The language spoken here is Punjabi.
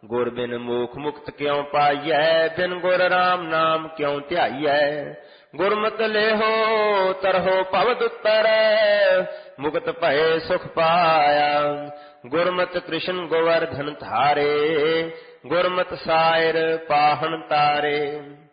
ਗੁਰ ਬਿਨ ਮੋਖ ਮੁਕਤ ਕਿਉ ਪਾਈਐ, ਬਿਨ ਗੁਰ ਰਾਮ ਨਾਮ ਕਿਉ ਧਿਆਈਐ। ਗੁਰਮਤਿ ਲੇਹੋ ਤਰਹੁ ਭਵ ਦੁਤਰੈ, ਮੁਕਤ ਭਏ ਸੁਖ ਪਾਇਆ। ਗੁਰਮਤਿ ਕ੍ਰਿਸ਼ਨ ਗੋਵਰਧਨ ਧਾਰੇ, ਗੁਰਮਤਿ ਸਾਇਰ ਪਾਹਣ ਤਾਰੇ।